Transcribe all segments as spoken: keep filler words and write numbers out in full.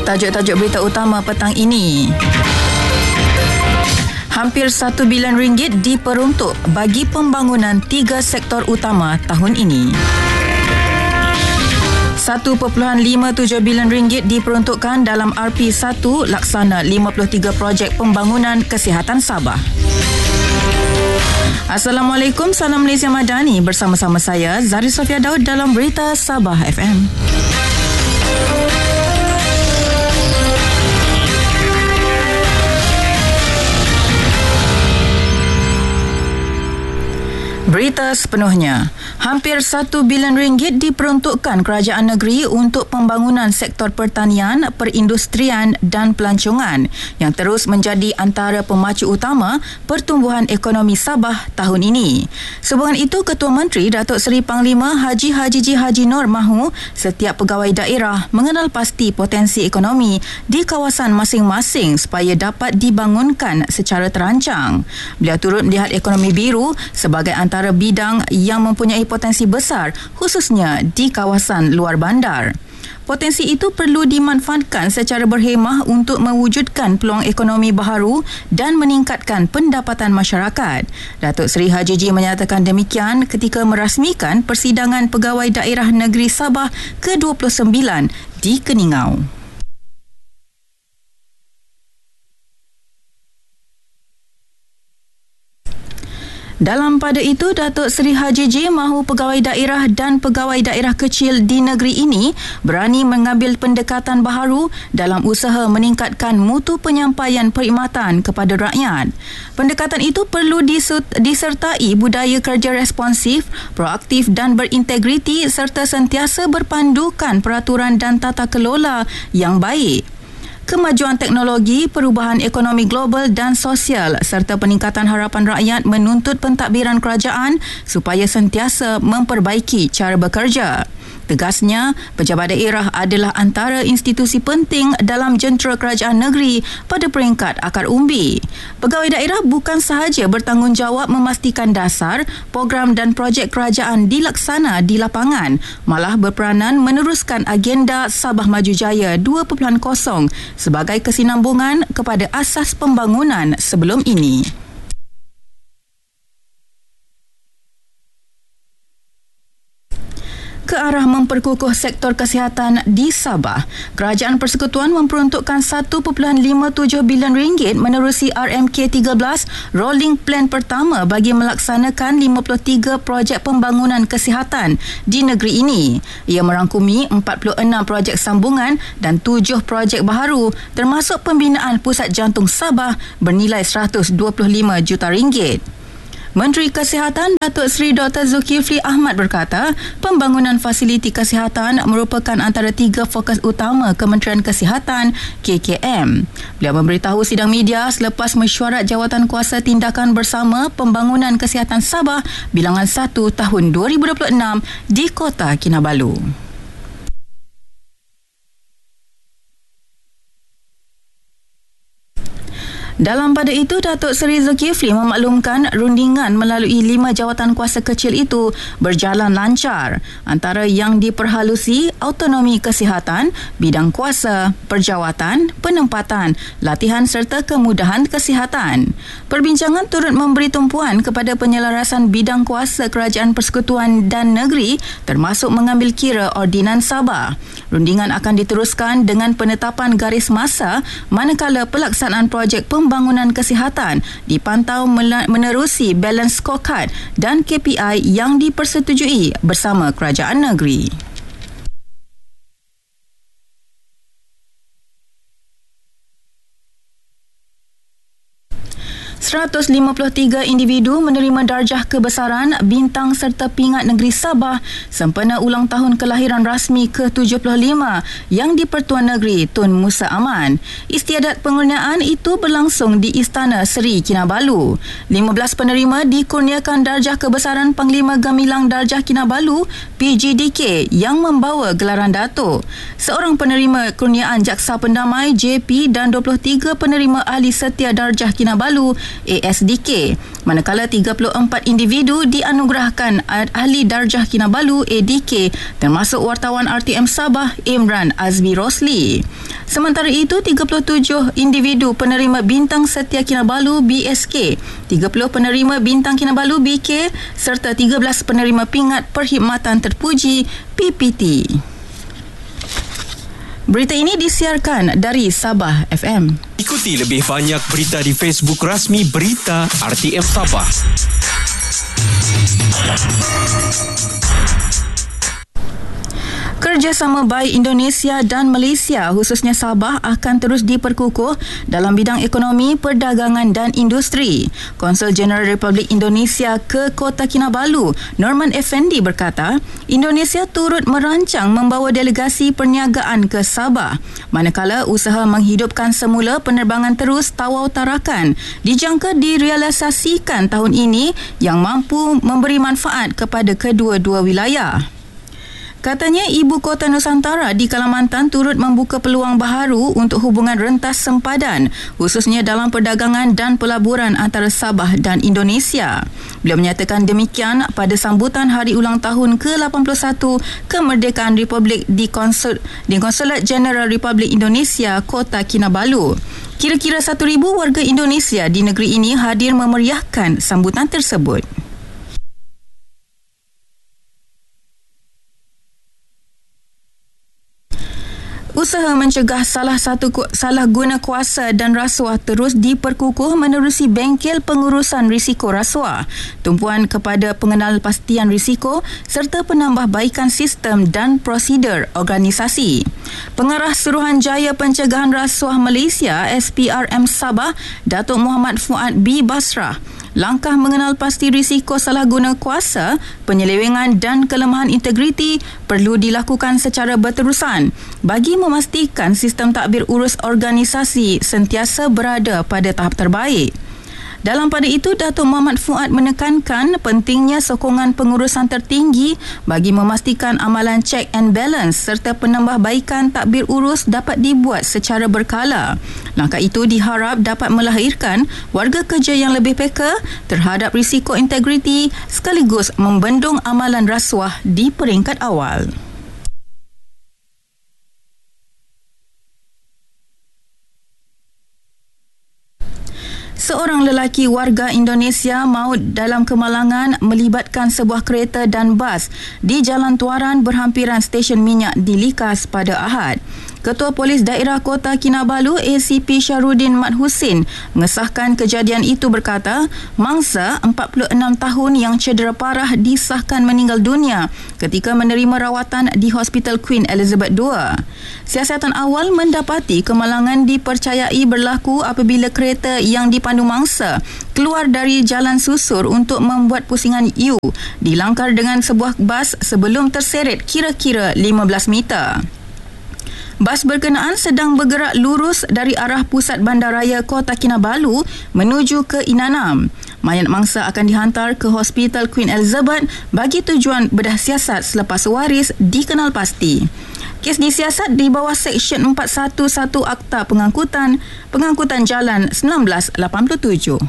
tajuk-tajuk berita utama petang ini. Hampir satu bilion ringgit diperuntuk bagi pembangunan tiga sektor utama tahun ini. satu perpuluhan lima tujuh bilion ringgit diperuntukkan dalam R P satu laksana lima puluh tiga projek pembangunan kesihatan Sabah. Assalamualaikum, salam Malaysia Madani. Bersama-sama saya Zari Sofia Daud dalam Berita Sabah F M. Berita sepenuhnya. Hampir satu bilion ringgit diperuntukkan kerajaan negeri untuk pembangunan sektor pertanian, perindustrian dan pelancongan yang terus menjadi antara pemacu utama pertumbuhan ekonomi Sabah tahun ini. Sehubungan itu, Ketua Menteri Datuk Seri Panglima Haji Haji Ji Haji Nur mahu setiap pegawai daerah mengenal pasti potensi ekonomi di kawasan masing-masing supaya dapat dibangunkan secara terancang. Beliau turut melihat ekonomi biru sebagai antara bidang yang mempunyai potensi besar khususnya di kawasan luar bandar. Potensi itu perlu dimanfaatkan secara berhemah untuk mewujudkan peluang ekonomi baharu dan meningkatkan pendapatan masyarakat. Datuk Seri Haji Ji menyatakan demikian ketika merasmikan persidangan Pegawai Daerah Negeri Sabah ke dua puluh sembilan di Keningau. Dalam pada itu, Datuk Seri Haji Ji mahu pegawai daerah dan pegawai daerah kecil di negeri ini berani mengambil pendekatan baharu dalam usaha meningkatkan mutu penyampaian perkhidmatan kepada rakyat. Pendekatan itu perlu disertai budaya kerja responsif, proaktif dan berintegriti serta sentiasa berpandukan peraturan dan tata kelola yang baik. Kemajuan teknologi, perubahan ekonomi global dan sosial serta peningkatan harapan rakyat menuntut pentadbiran kerajaan supaya sentiasa memperbaiki cara bekerja. Tegasnya, pejabat daerah adalah antara institusi penting dalam jentera kerajaan negeri pada peringkat akar umbi. Pegawai daerah bukan sahaja bertanggungjawab memastikan dasar, program dan projek kerajaan dilaksana di lapangan, malah berperanan meneruskan agenda Sabah Maju Jaya dua titik kosong sebagai kesinambungan kepada asas pembangunan sebelum ini. Ke arah memperkukuh sektor kesihatan di Sabah, Kerajaan Persekutuan memperuntukkan satu perpuluhan lima tujuh bilion ringgit menerusi R M K tiga belas Rolling Plan pertama bagi melaksanakan lima puluh tiga projek pembangunan kesihatan di negeri ini. Ia merangkumi empat puluh enam projek sambungan dan tujuh projek baharu termasuk pembinaan Pusat Jantung Sabah bernilai seratus dua puluh lima juta ringgit. Menteri Kesihatan Datuk Seri Doktor Zulkifli Ahmad berkata, pembangunan fasiliti kesihatan merupakan antara tiga fokus utama Kementerian Kesihatan K K M. Beliau memberitahu sidang media selepas mesyuarat Jawatankuasa Tindakan Bersama Pembangunan Kesihatan Sabah bilangan satu tahun dua ribu dua puluh enam di Kota Kinabalu. Dalam pada itu, Datuk Seri Zulkifli memaklumkan rundingan melalui lima jawatan kuasa kecil itu berjalan lancar, antara yang diperhalusi autonomi kesihatan, bidang kuasa, perjawatan, penempatan, latihan serta kemudahan kesihatan. Perbincangan turut memberi tumpuan kepada penyelarasan bidang kuasa Kerajaan Persekutuan dan Negeri termasuk mengambil kira Ordinan Sabah. Rundingan akan diteruskan dengan penetapan garis masa manakala pelaksanaan projek pembangunan Pembangunan kesihatan dipantau menerusi balance scorecard dan K P I yang dipersetujui bersama kerajaan negeri. seratus lima puluh tiga individu menerima darjah kebesaran, bintang serta pingat negeri Sabah sempena ulang tahun kelahiran rasmi ke tujuh puluh lima yang di-Pertuan Negeri Tun Musa Aman. Istiadat pengurniaan itu berlangsung di Istana Seri Kinabalu. lima belas penerima dikurniakan darjah kebesaran Panglima Gamilang Darjah Kinabalu P G D K yang membawa gelaran Datuk. Seorang penerima kurniaan Jaksa Pendamai J P dan dua puluh tiga penerima Ahli Setia Darjah Kinabalu A S D K, manakala tiga puluh empat individu dianugerahkan Ahli Darjah Kinabalu A D K termasuk wartawan R T M Sabah Imran Azmi Rosli. Sementara itu, tiga puluh tujuh individu penerima Bintang Setia Kinabalu B S K, tiga puluh penerima Bintang Kinabalu B K serta tiga belas penerima Pingat Perkhidmatan Terpuji P P T. Berita ini disiarkan dari Sabah F M. Ikuti lebih banyak berita di Facebook rasmi Berita R T M Sabah. Kerjasama baik Indonesia dan Malaysia, khususnya Sabah, akan terus diperkukuh dalam bidang ekonomi, perdagangan dan industri. Konsul Jeneral Republik Indonesia ke Kota Kinabalu, Norman Effendi berkata, Indonesia turut merancang membawa delegasi perniagaan ke Sabah, manakala usaha menghidupkan semula penerbangan terus Tawau Tarakan dijangka direalisasikan tahun ini yang mampu memberi manfaat kepada kedua-dua wilayah. Katanya Ibu Kota Nusantara di Kalimantan turut membuka peluang baharu untuk hubungan rentas sempadan, khususnya dalam perdagangan dan pelaburan antara Sabah dan Indonesia. Beliau menyatakan demikian pada sambutan hari ulang tahun ke lapan puluh satu kemerdekaan Republik di Konsul, di Konsulat Jeneral Republik Indonesia Kota Kinabalu. Kira-kira satu ribu warga Indonesia di negeri ini hadir memeriahkan sambutan tersebut. Usaha mencegah salah satu salah guna kuasa dan rasuah terus diperkukuh menerusi bengkel pengurusan risiko rasuah, tumpuan kepada pengenalpastian risiko serta penambahbaikan sistem dan prosedur organisasi. Pengarah Suruhanjaya Pencegahan Rasuah Malaysia S P R M Sabah, Datuk Muhammad Fuad B. Basrah, langkah mengenal pasti risiko salah guna kuasa, penyelewengan dan kelemahan integriti perlu dilakukan secara berterusan bagi memastikan sistem tadbir urus organisasi sentiasa berada pada tahap terbaik. Dalam pada itu, Datuk Muhammad Fuad menekankan pentingnya sokongan pengurusan tertinggi bagi memastikan amalan check and balance serta penambahbaikan tadbir urus dapat dibuat secara berkala. Langkah itu diharap dapat melahirkan warga kerja yang lebih peka terhadap risiko integriti sekaligus membendung amalan rasuah di peringkat awal. Seorang lelaki warga Indonesia maut dalam kemalangan melibatkan sebuah kereta dan bas di Jalan Tuaran berhampiran stesen minyak di Likas pada Ahad. Ketua Polis Daerah Kota Kinabalu A C P Syahrudin Mat Husin mengesahkan kejadian itu berkata, mangsa empat puluh enam tahun yang cedera parah disahkan meninggal dunia ketika menerima rawatan di Hospital Queen Elizabeth kedua. Siasatan awal mendapati kemalangan dipercayai berlaku apabila kereta yang dipandu mangsa keluar dari jalan susur untuk membuat pusingan U dilangkar dengan sebuah bas sebelum terseret kira-kira lima belas meter. Bas berkenaan sedang bergerak lurus dari arah pusat bandaraya Kota Kinabalu menuju ke Inanam. Mayat mangsa akan dihantar ke Hospital Queen Elizabeth bagi tujuan bedah siasat selepas waris dikenal pasti. Kes disiasat di bawah Seksyen empat satu satu Akta Pengangkutan Pengangkutan Jalan seribu sembilan ratus lapan puluh tujuh.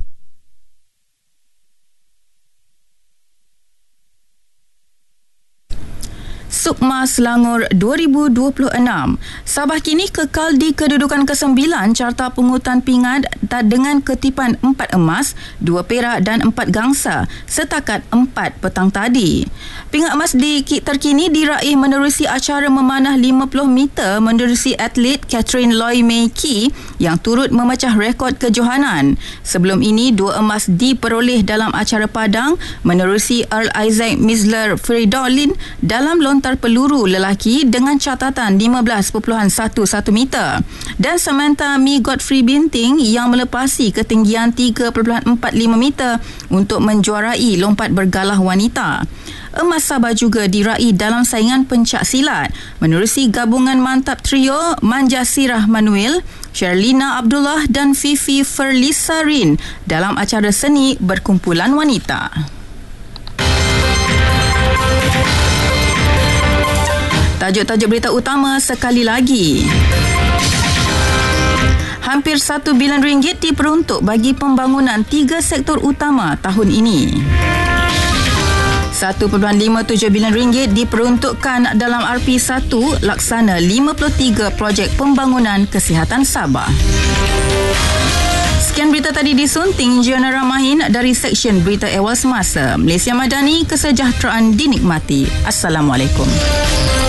Sukma Selangor dua ribu dua puluh enam. Sabah kini kekal di kedudukan kesembilan Carta Pungutan Pingat dengan ketipan empat emas, dua perak dan empat gangsa setakat empat petang tadi. Pingat emas di terkini diraih menerusi acara memanah lima puluh meter menerusi atlet Catherine Loy May Kee yang turut memecah rekod kejohanan. Sebelum ini, dua emas diperoleh dalam acara padang menerusi Earl Isaac Misler Fridolin dalam lontar peluru lelaki dengan catatan lima belas perpuluhan satu satu meter dan Samantha Mi Godfrey Binting yang melepasi ketinggian tiga perpuluhan empat lima meter untuk menjuarai lompat bergalah wanita. Emas Sabah juga diraih dalam saingan pencak silat menerusi gabungan mantap trio Manja Sirah Manuel, Sherlina Abdullah dan Fifi Ferlisarin dalam acara seni berkumpulan wanita. Tajuk-tajuk berita utama sekali lagi. Hampir satu bilion ringgit diperuntuk bagi pembangunan tiga sektor utama tahun ini. satu perpuluhan lima tujuh bilion ringgit diperuntukkan dalam R P satu laksana lima puluh tiga projek pembangunan kesihatan Sabah. Sekian berita tadi disunting Jiana Ramahin dari Seksyen Berita Awal Semasa. Malaysia Madani, kesejahteraan dinikmati. Assalamualaikum.